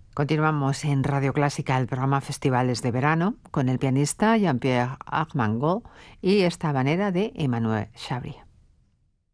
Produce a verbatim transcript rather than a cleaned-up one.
Continuamos en Radio Clásica, el programa Festivales de Verano, con el pianista Jean-Pierre Armengaud y esta habanera de Emmanuel Chabry.